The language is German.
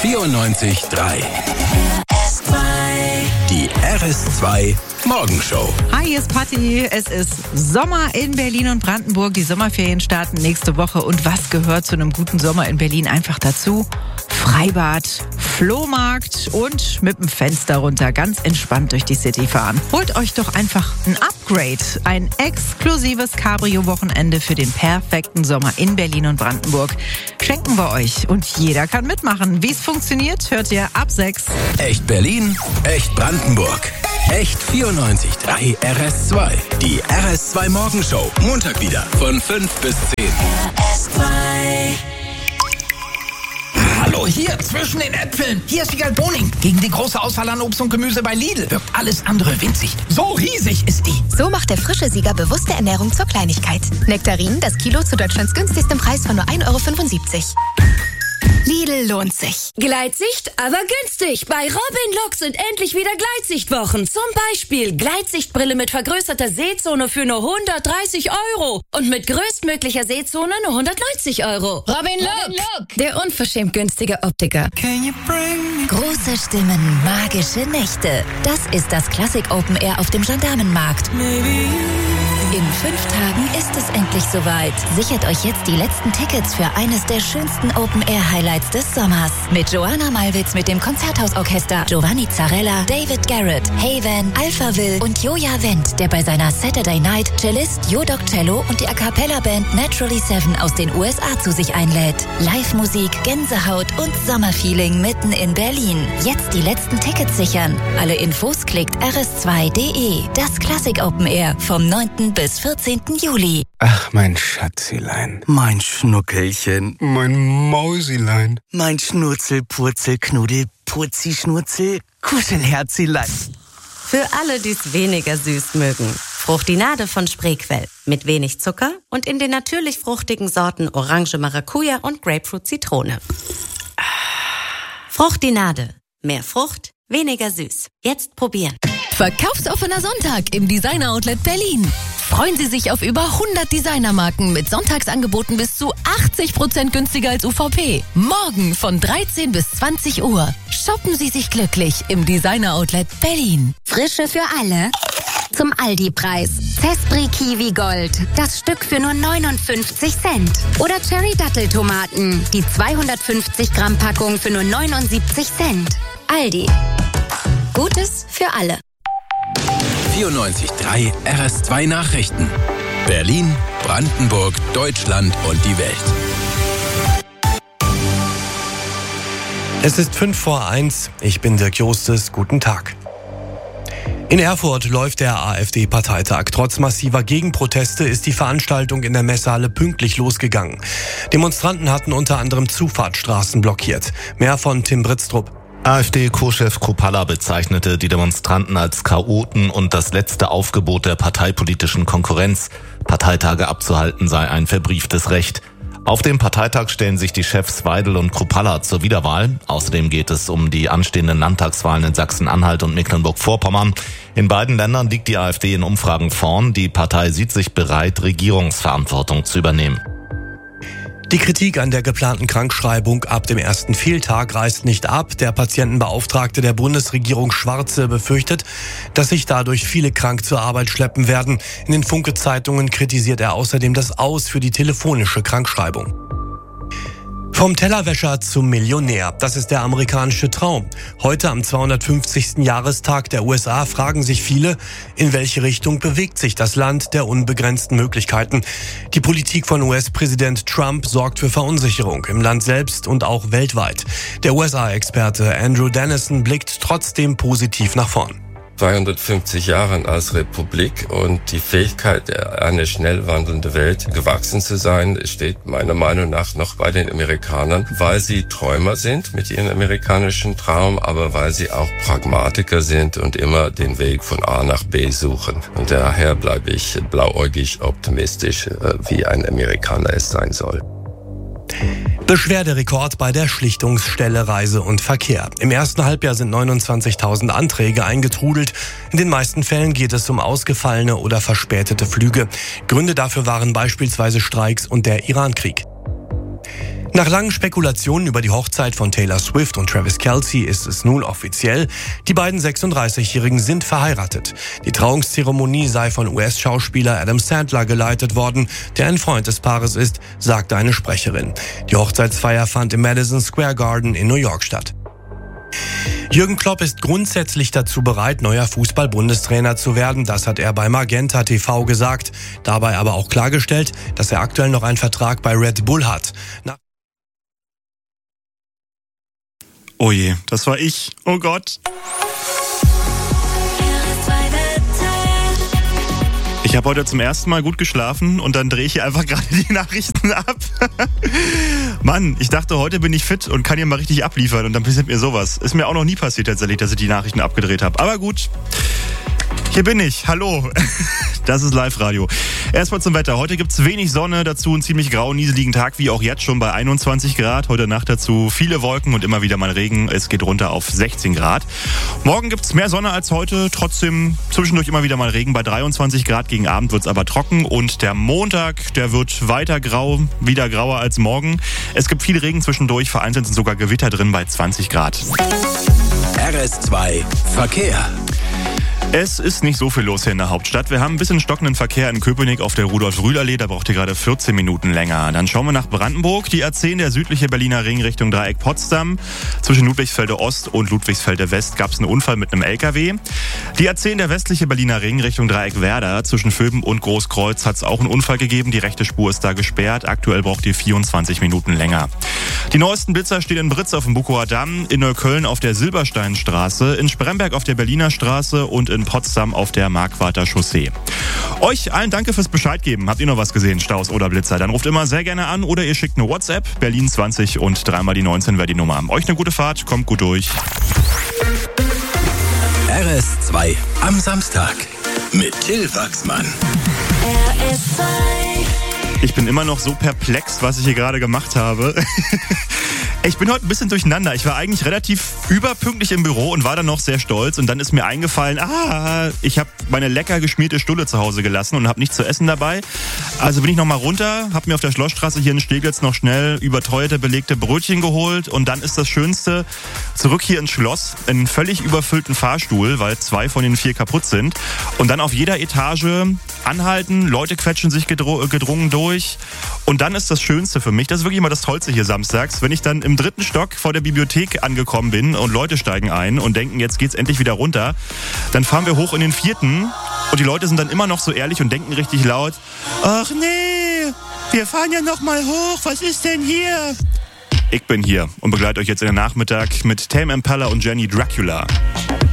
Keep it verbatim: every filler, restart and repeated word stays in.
vierundneunzig Komma drei. Die R S zwei Morgenshow. Hi, hier ist Patti. Es ist Sommer in Berlin und Brandenburg. Die Sommerferien starten nächste Woche. Und was gehört zu einem guten Sommer in Berlin einfach dazu? Freibad, Flohmarkt und mit dem Fenster runter ganz entspannt durch die City fahren. Holt euch doch einfach ein Upgrade. Ein exklusives Cabrio-Wochenende für den perfekten Sommer in Berlin und Brandenburg. Schenken wir euch. Und jeder kann mitmachen. Wie es funktioniert, hört ihr ab sechs. Echt Berlin, echt Brandenburg. Echt vierundneunzig Komma drei R S zwei. Die R S zwei Morgenshow. Montag wieder von fünf bis zehn. R S zwei. Hallo, hier zwischen den Äpfeln. Hier ist Sigal Boning. Gegen die große Auswahl an Obst und Gemüse bei Lidl wirkt alles andere winzig. So riesig ist die. So macht der frische Sieger bewusste Ernährung zur Kleinigkeit. Nektarinen, das Kilo zu Deutschlands günstigstem Preis von nur ein Euro fünfundsiebzig. Lidl lohnt sich. Gleitsicht, aber günstig. Bei Robin Lux sind endlich wieder Gleitsichtwochen. Zum Beispiel Gleitsichtbrille mit vergrößerter Sehzone für nur hundertdreißig Euro. Und mit größtmöglicher Sehzone nur hundertneunzig Euro. Robin Look, der unverschämt günstige Optiker. Große Stimmen, magische Nächte. Das ist das Classic Open Air auf dem Gendarmenmarkt. In fünf Tagen ist es endlich soweit. Sichert euch jetzt die letzten Tickets für eines der schönsten Open-Air-Highlights des Sommers. Mit Joanna Malwitz mit dem Konzerthausorchester, Giovanni Zarella, David Garrett, Haven, Alpha Will und Joja Wendt, der bei seiner Saturday Night Cellist Jodok Cello und die A Cappella-Band Naturally Seven aus den U S A zu sich einlädt. Live-Musik, Gänsehaut und Sommerfeeling mitten in Berlin. Jetzt die letzten Tickets sichern. Alle Infos klickt r s zwei punkt d e. Das Classic Open Air vom neunten bis vierzehnten Juli. Ach, mein Schatzilein. Mein Schnuckelchen. Mein Mausilein. Mein Schnurzel, Purzel, Knuddel, Purzi, Schnurzel, Kuschelherzilein. Für alle, die es weniger süß mögen. Fruchtinade von Spreequell. Mit wenig Zucker und in den natürlich fruchtigen Sorten Orange, Maracuja und Grapefruit, Zitrone. Fruchtinade. Mehr Frucht, weniger süß. Jetzt probieren. Verkaufsoffener Sonntag im Designer Outlet Berlin. Freuen Sie sich auf über hundert Designermarken mit Sonntagsangeboten bis zu achtzig Prozent günstiger als U V P. Morgen von dreizehn bis zwanzig Uhr. Shoppen Sie sich glücklich im Designer Outlet Berlin. Frische für alle. Zum Aldi-Preis. Cespri Kiwi Gold. Das Stück für nur neunundfünfzig Cent. Oder Cherry Datteltomaten. Die zweihundertfünfzig Gramm Packung für nur neunundsiebzig Cent. Aldi. Gutes für alle. vierundneunzig Komma drei R S zwei Nachrichten. Berlin, Brandenburg, Deutschland und die Welt. Es ist fünf vor eins. Ich bin Dirk Jostes. Guten Tag. In Erfurt läuft der AfD-Parteitag. Trotz massiver Gegenproteste ist die Veranstaltung in der Messhalle pünktlich losgegangen. Demonstranten hatten unter anderem Zufahrtsstraßen blockiert. Mehr von Tim Britztrup. AfD-Co-Chef Kruppalla bezeichnete die Demonstranten als Chaoten und das letzte Aufgebot der parteipolitischen Konkurrenz. Parteitage abzuhalten sei ein verbrieftes Recht. Auf dem Parteitag stellen sich die Chefs Weidel und Kruppalla zur Wiederwahl. Außerdem geht es um die anstehenden Landtagswahlen in Sachsen-Anhalt und Mecklenburg-Vorpommern. In beiden Ländern liegt die AfD in Umfragen vorn. Die Partei sieht sich bereit, Regierungsverantwortung zu übernehmen. Die Kritik an der geplanten Krankschreibung ab dem ersten Fehltag reißt nicht ab. Der Patientenbeauftragte der Bundesregierung Schwarze befürchtet, dass sich dadurch viele krank zur Arbeit schleppen werden. In den Funke-Zeitungen kritisiert er außerdem das Aus für die telefonische Krankschreibung. Vom Tellerwäscher zum Millionär. Das ist der amerikanische Traum. Heute am zweihundertfünfzigsten Jahrestag der U S A fragen sich viele, in welche Richtung bewegt sich das Land der unbegrenzten Möglichkeiten. Die Politik von U S-Präsident Trump sorgt für Verunsicherung im Land selbst und auch weltweit. Der U S A-Experte Andrew Dennison blickt trotzdem positiv nach vorn. zweihundertfünfzig Jahren als Republik und die Fähigkeit, eine schnell wandelnde Welt gewachsen zu sein, steht meiner Meinung nach noch bei den Amerikanern, weil sie Träumer sind mit ihrem amerikanischen Traum, aber weil sie auch Pragmatiker sind und immer den Weg von A nach B suchen. Und daher bleibe ich blauäugig optimistisch, wie ein Amerikaner es sein soll. Beschwerderekord bei der Schlichtungsstelle Reise und Verkehr. Im ersten Halbjahr sind neunundzwanzigtausend Anträge eingetrudelt. In den meisten Fällen geht es um ausgefallene oder verspätete Flüge. Gründe dafür waren beispielsweise Streiks und der Irankrieg. Nach langen Spekulationen über die Hochzeit von Taylor Swift und Travis Kelce ist es nun offiziell. Die beiden sechsunddreißigjährigen sind verheiratet. Die Trauungszeremonie sei von U S-Schauspieler Adam Sandler geleitet worden, der ein Freund des Paares ist, sagte eine Sprecherin. Die Hochzeitsfeier fand im Madison Square Garden in New York statt. Jürgen Klopp ist grundsätzlich dazu bereit, neuer Fußball-Bundestrainer zu werden. Das hat er bei Magenta T V gesagt. Dabei aber auch klargestellt, dass er aktuell noch einen Vertrag bei Red Bull hat. Nach Oh je, das war ich. Oh Gott. Ich habe heute zum ersten Mal gut geschlafen und dann drehe ich hier einfach gerade die Nachrichten ab. Mann, ich dachte, heute bin ich fit und kann hier mal richtig abliefern und dann passiert mir sowas. Ist mir auch noch nie passiert tatsächlich, dass ich die Nachrichten abgedreht habe. Aber gut. Hier bin ich. Hallo. Das ist Live-Radio. Erstmal zum Wetter. Heute gibt's wenig Sonne, dazu einen ziemlich grauen, nieseligen Tag, wie auch jetzt schon bei einundzwanzig Grad. Heute Nacht dazu viele Wolken und immer wieder mal Regen. Es geht runter auf sechzehn Grad. Morgen gibt's mehr Sonne als heute, trotzdem zwischendurch immer wieder mal Regen. Bei dreiundzwanzig Grad gegen Abend wird's aber trocken. Und der Montag, der wird weiter grau, wieder grauer als morgen. Es gibt viel Regen zwischendurch, vereinzelt sind sogar Gewitter drin bei zwanzig Grad. R S zwei Verkehr. Es ist nicht so viel los hier in der Hauptstadt. Wir haben ein bisschen stockenden Verkehr in Köpenick auf der Rudolf-Rühl-Allee. Da braucht ihr gerade vierzehn Minuten länger. Dann schauen wir nach Brandenburg. Die A zehn, der südliche Berliner Ring Richtung Dreieck Potsdam. Zwischen Ludwigsfelde Ost und Ludwigsfelde West gab es einen Unfall mit einem L K W. Die A zehn, der westliche Berliner Ring Richtung Dreieck Werder. Zwischen Vöben und Großkreuz hat es auch einen Unfall gegeben. Die rechte Spur ist da gesperrt. Aktuell braucht ihr vierundzwanzig Minuten länger. Die neuesten Blitzer stehen in Britz auf dem Bukower Damm, in Neukölln auf der Silbersteinstraße, in Spremberg auf der Berliner Straße und in Potsdam auf der Markwarter Chaussee. Euch allen danke fürs Bescheid geben. Habt ihr noch was gesehen, Staus oder Blitzer? Dann ruft immer sehr gerne an oder ihr schickt eine WhatsApp. Berlin zwanzig und dreimal die neunzehn wäre die Nummer. Euch eine gute Fahrt, kommt gut durch. R S zwei am Samstag mit Till Wachsmann. R S zwei. Ich bin immer noch so perplex, was ich hier gerade gemacht habe. Ich bin heute ein bisschen durcheinander. Ich war eigentlich relativ überpünktlich im Büro und war dann noch sehr stolz. Und dann ist mir eingefallen, ah, ich habe meine lecker geschmierte Stulle zu Hause gelassen und habe nichts zu essen dabei. Also bin ich nochmal runter, habe mir auf der Schlossstraße hier in Steglitz noch schnell überteuerte, belegte Brötchen geholt. Und dann ist das Schönste, zurück hier ins Schloss, in einen völlig überfüllten Fahrstuhl, weil zwei von den vier kaputt sind. Und dann auf jeder Etage anhalten, Leute quetschen sich gedro- gedrungen durch. Und dann ist das Schönste für mich, das ist wirklich immer das Tollste hier samstags, wenn ich dann im dritten Stock vor der Bibliothek angekommen bin und Leute steigen ein und denken, jetzt geht's endlich wieder runter. Dann fahren wir hoch in den vierten und die Leute sind dann immer noch so ehrlich und denken richtig laut, ach nee, wir fahren ja noch mal hoch, was ist denn hier? Ich bin hier und begleite euch jetzt in den Nachmittag mit Tame Impala und Jenny Dracula.